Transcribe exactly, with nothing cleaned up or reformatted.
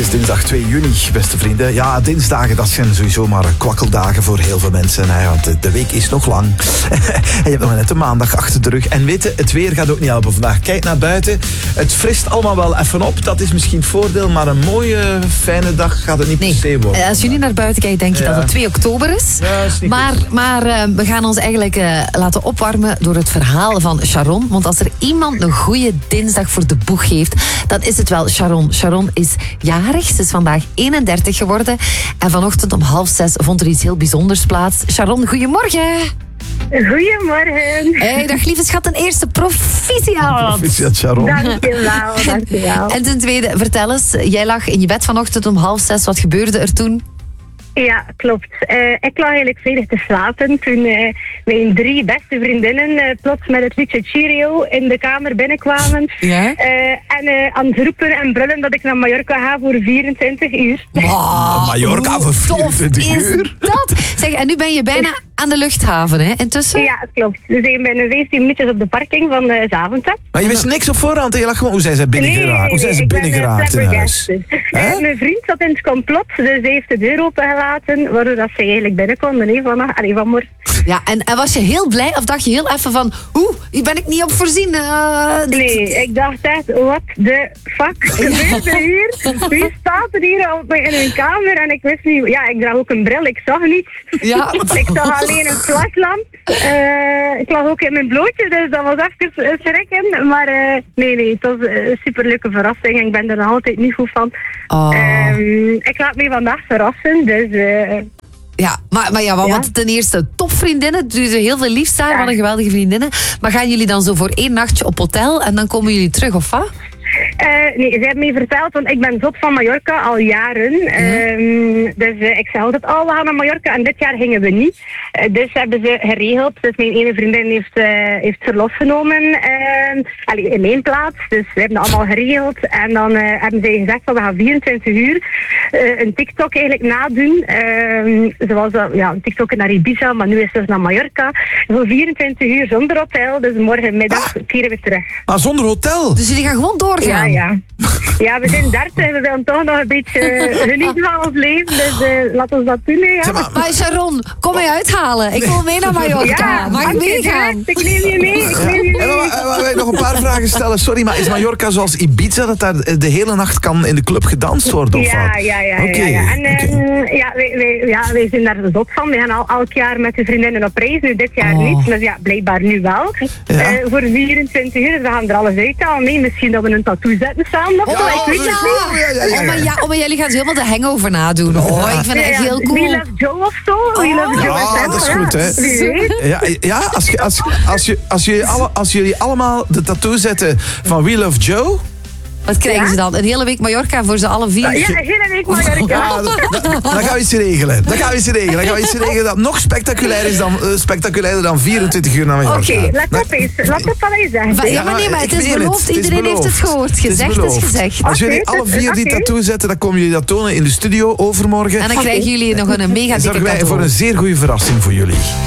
is dinsdag twee juni, beste vrienden. Ja, dinsdagen, dat zijn sowieso maar kwakkeldagen voor heel veel mensen. Hè, want de, de week is nog lang. En je hebt nog net de maandag achter de rug. En weet je, het weer gaat ook niet helpen vandaag. Kijk naar buiten. Het frist allemaal wel even op. Dat is misschien het voordeel, maar een mooie, fijne dag gaat het niet nee. per se worden. Als je nu naar buiten kijkt, denk je ja. dat het twee oktober is. Ja, is niet maar maar uh, we gaan ons eigenlijk uh, laten opwarmen door het verhaal van Sharon. Want als er iemand een goede dinsdag voor de boeg heeft, dan is het wel Sharon. Sharon is jarig. Ze is vandaag eenendertig geworden. En vanochtend om half zes vond er iets heel bijzonders plaats. Sharon, goedemorgen. Goedemorgen. Hey, dag lieve schat, een eerste proficiat. Proficiat, Sharon. Dankjewel, dankjewel. En ten tweede, vertel eens, jij lag in je bed vanochtend om half zes. Wat gebeurde er toen? Ja, klopt. Uh, ik lag eigenlijk vredig te slapen toen uh, mijn drie beste vriendinnen uh, plots met het liedje Cheerio in de kamer binnenkwamen. Ja? Uh, en uh, aan het roepen en brullen dat ik naar Mallorca ga voor vierentwintig uur. Wow, Mallorca voor vierentwintig uur? Dat? Zeg, en nu ben je bijna aan de luchthaven, hè, intussen? Ja, klopt. We zijn bijna vijftien minuutjes op de parking van uh, Zaventem. Maar je wist niks op voorhand. Je lag gewoon, hoe zijn ze binnengeraakt? Nee, nee, hoe zijn ze ik ben, binnengeraakt uh, in huis? Uh, mijn vriend zat in het complot, dus hij heeft de deur opengelaten, waardoor dat ze eigenlijk binnen konden, hè, van, allee, van morgen. Ja, en, en was je heel blij of dacht je heel even van, oeh, hier ben ik niet op voorzien? Uh, dit... Nee, ik dacht echt, what the fuck gebeurt er hier? Wie staat er hier op, in een kamer? En ik wist niet, ja, ik draag ook een bril, ik zag niets. Ja. Ik zag alleen een flashlamp. Uh, ik lag ook in mijn blootje, dus dat was even schrikken. Maar uh, nee, nee, het was een superleuke verrassing. Ik ben er nog altijd niet goed van. Oh. Um, ik laat me vandaag verrassen, dus... Uh, Ja, maar, maar ja, want ja. ten eerste topvriendinnen. Dus heel veel liefst daar, ja. wat een geweldige vriendinnen. Maar gaan jullie dan zo voor één nachtje op hotel en dan komen jullie terug, of wat? Uh, nee, ze hebben me verteld, want ik ben zot van Mallorca al jaren. Mm. Um, dus uh, ik zei altijd, oh, we gaan naar Mallorca en dit jaar gingen we niet. Uh, dus hebben ze geregeld. Dus mijn ene vriendin heeft, uh, heeft verlof genomen uh, allee, in mijn plaats. Dus we hebben dat allemaal geregeld. En dan uh, hebben ze gezegd, van, we gaan vierentwintig uur uh, een TikTok eigenlijk nadoen. Uh, zoals uh, ja, een TikTok naar Ibiza, maar nu is het dus naar Mallorca. Voor vierentwintig uur zonder hotel. Dus morgenmiddag ah. keren we terug. Maar zonder hotel? Dus jullie gaan gewoon doorgaan? Ja, ja. Ja, we zijn dertig, we willen toch nog een beetje uh, genieten van ons leven, dus uh, laat ons dat doen. Ja. Maar, maar Sharon, kom mij uithalen. Ik wil mee naar Mallorca. Ja, mag ik meegaan? Ik neem je mee, ik neem je mee. Ja, maar, maar, nog een paar vragen stellen. Sorry, maar is Mallorca zoals Ibiza, dat daar de hele nacht kan in de club gedanst worden? Of ja, wat? ja, ja, okay, ja, ja. En uh, okay. ja, wij, wij, ja, wij zijn daar zot van. We gaan al elk jaar met de vriendinnen op reis. Nu dit jaar oh. niet, maar ja, blijkbaar nu wel. Ja. Uh, voor vierentwintig uur, dus we gaan er alles uithalen. Nee, misschien dat we een tattoo zetten samen. Nog, oh, ik weet ja. het niet. Ja, ja, ja. Oh, maar ja, oh, maar jullie gaan zo helemaal de hangover nadoen. Oh, ik vind het echt ja, ja. heel cool. We Love Joe of zo. We oh. Love Joe. Ja, dat is goed, hè. Ja, ja als, je, als, als, je, als, jullie alle, als jullie allemaal de tattoo zetten van We Love Joe... Wat krijgen ja? ze dan? Een hele week Mallorca voor z'n allen vier? Ja, een hele week Mallorca. Ja, dan gaan we iets regelen. Dan gaan we iets regelen. Dan gaan we iets regelen dat nog spectaculair is dan, uh, spectaculairder dan vierentwintig uur naar Mallorca. Oké, okay, let op eens. Let op wat hij zegt. Ja, ja, maar nee, maar het is beloofd. Het. Iedereen het is heeft het gehoord. Gezegd is, is gezegd. Als jullie alle vier die tattoo zetten, dan komen jullie dat tonen in de studio overmorgen. En dan krijgen jullie nog een mega dikke zorgen wij cadeau. voor een zeer goede verrassing voor jullie.